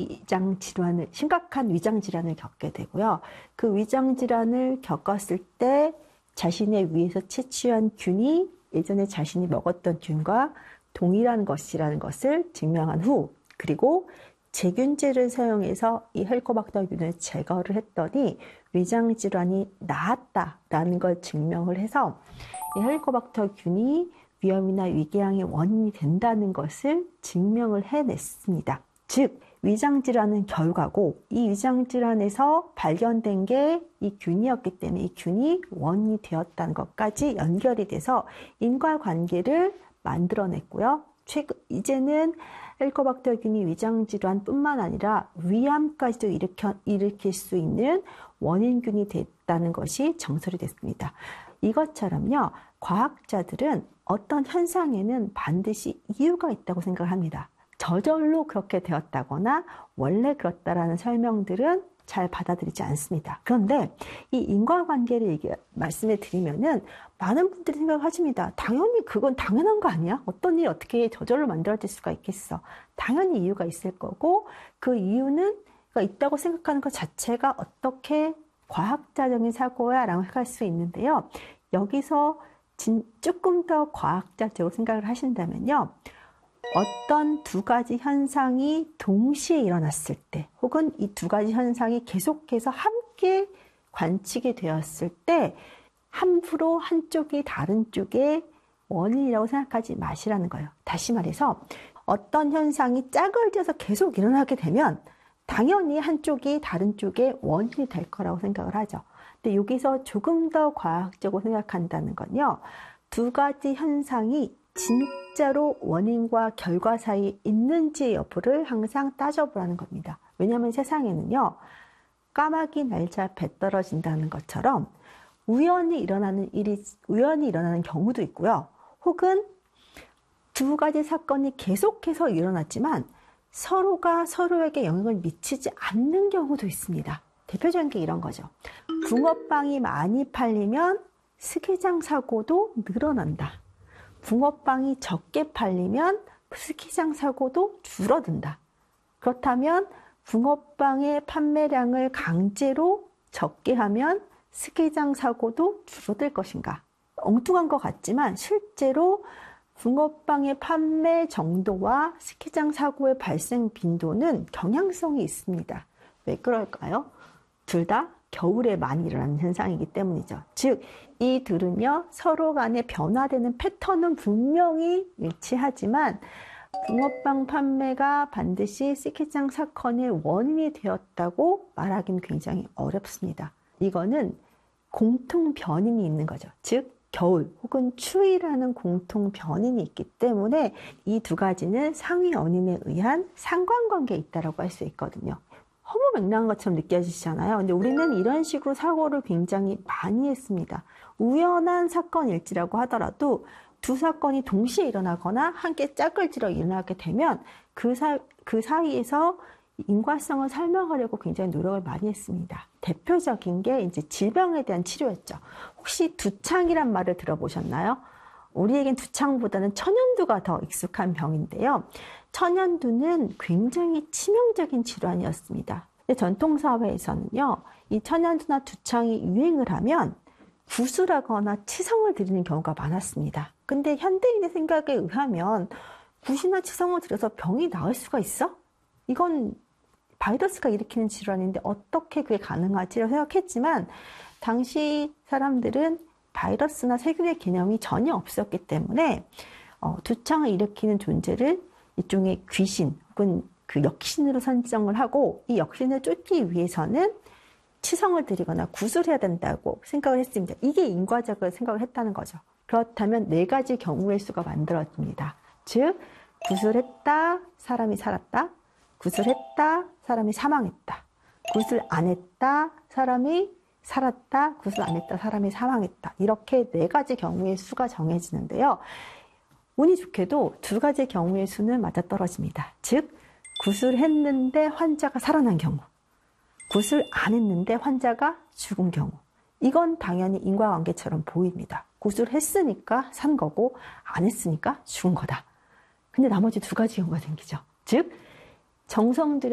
위장 질환을, 심각한 위장 질환을 겪게 되고요. 그 위장 질환을 겪었을 때 자신의 위에서 채취한 균이 예전에 자신이 먹었던 균과 동일한 것이라는 것을 증명한 후, 그리고 제균제를 사용해서 이 헬리코박터균을 제거를 했더니 위장 질환이 나았다라는 걸 증명을 해서 이 헬리코박터균이 위염이나 위궤양의 원인이 된다는 것을 증명을 해냈습니다. 즉, 위장질환은 결과고 이 위장질환에서 발견된 게 이 균이었기 때문에 이 균이 원인이 되었다는 것까지 연결이 돼서 인과관계를 만들어냈고요. 이제는 헬리코박터균이 위장질환뿐만 아니라 위암까지도 일으킬 수 있는 원인균이 됐다는 것이 정설이 됐습니다. 이것처럼요, 과학자들은 어떤 현상에는 반드시 이유가 있다고 생각을 합니다. 저절로 그렇게 되었다거나 원래 그렇다라는 설명들은 잘 받아들이지 않습니다. 그런데 이 인과관계를 말씀해 드리면은 많은 분들이 생각하십니다. 당연히 그건 당연한 거 아니야? 어떤 일이 어떻게 저절로 만들어질 수가 있겠어? 당연히 이유가 있을 거고 그 이유는 있다고 생각하는 것 자체가 어떻게 과학자적인 사고야? 라고 할 수 있는데요. 여기서 조금 더 과학자적으로 생각을 하신다면요. 어떤 두 가지 현상이 동시에 일어났을 때 혹은 이 두 가지 현상이 계속해서 함께 관측이 되었을 때 함부로 한쪽이 다른 쪽의 원인이라고 생각하지 마시라는 거예요. 다시 말해서 어떤 현상이 짝을 지어서 계속 일어나게 되면 당연히 한쪽이 다른 쪽의 원인이 될 거라고 생각을 하죠. 근데 여기서 조금 더 과학적으로 생각한다는 건요. 두 가지 현상이 진짜로 원인과 결과 사이에 있는지 여부를 항상 따져보라는 겁니다. 왜냐하면 세상에는요. 까마귀 날자 배 떨어진다는 것처럼 우연히 일어나는 경우도 있고요. 혹은 두 가지 사건이 계속해서 일어났지만 서로가 서로에게 영향을 미치지 않는 경우도 있습니다. 대표적인 게 이런 거죠. 붕어빵이 많이 팔리면 스키장 사고도 늘어난다. 붕어빵이 적게 팔리면 스키장 사고도 줄어든다. 그렇다면 붕어빵의 판매량을 강제로 적게 하면 스키장 사고도 줄어들 것인가? 엉뚱한 것 같지만 실제로 붕어빵의 판매 정도와 스키장 사고의 발생 빈도는 경향성이 있습니다. 왜 그럴까요? 둘 다 겨울에 많이 일어나는 현상이기 때문이죠. 즉, 이 둘은요, 서로 간에 변화되는 패턴은 분명히 일치하지만 붕어빵 판매가 반드시 스키장 사건의 원인이 되었다고 말하기는 굉장히 어렵습니다. 이거는 공통 변인이 있는 거죠. 즉, 겨울 혹은 추위라는 공통 변인이 있기 때문에 이 두 가지는 상위 원인에 의한 상관관계에 있다고 할 수 있거든요. 허무맹랑한 것처럼 느껴지시잖아요. 근데 우리는 이런 식으로 사고를 굉장히 많이 했습니다. 우연한 사건일지라고 하더라도 두 사건이 동시에 일어나거나 함께 짝을 지어 일어나게 되면 그 사이에서 인과성을 설명하려고 굉장히 노력을 많이 했습니다. 대표적인 게 이제 질병에 대한 치료였죠. 혹시 두창이란 말을 들어보셨나요? 우리에겐 두창보다는 천연두가 더 익숙한 병인데요. 천연두는 굉장히 치명적인 질환이었습니다. 전통사회에서는요, 이 천연두나 두창이 유행을 하면 구술하거나 치성을 드리는 경우가 많았습니다. 근데 현대인의 생각에 의하면 굿이나 치성을 드려서 병이 나을 수가 있어? 이건 바이러스가 일으키는 질환인데 어떻게 그게 가능하지라고 생각했지만 당시 사람들은 바이러스나 세균의 개념이 전혀 없었기 때문에 두창을 일으키는 존재를 일종의 귀신 혹은 그 역신으로 선정을 하고 이 역신을 쫓기 위해서는 치성을 드리거나 구술해야 된다고 생각을 했습니다. 이게 인과적으로 생각을 했다는 거죠. 그렇다면 네 가지 경우의 수가 만들어집니다. 즉, 구술했다, 사람이 살았다. 구술했다, 사람이 사망했다. 구술 안 했다, 사람이 살았다. 구술 안 했다, 사람이 사망했다. 이렇게 네 가지 경우의 수가 정해지는데요. 운이 좋게도 두 가지 경우의 수는 맞아떨어집니다. 즉, 구술했는데 환자가 살아난 경우, 구술 안 했는데 환자가 죽은 경우. 이건 당연히 인과관계처럼 보입니다. 구술했으니까 산 거고 안 했으니까 죽은 거다. 근데 나머지 두 가지 경우가 생기죠. 즉, 정성 들여